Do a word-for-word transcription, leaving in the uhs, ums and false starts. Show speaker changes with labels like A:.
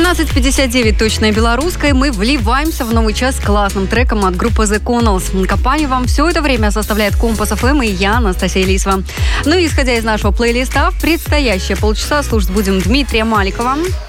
A: семнадцать пятьдесят девять, точное белорусское. Мы вливаемся в новый час с классным треком от группы The Connells. Компанию вам все это время составляет Компас эф эм и я, Анастасия Лисова. Ну и исходя из нашего плейлиста, в предстоящие полчаса слушать будем Дмитрия Маликова,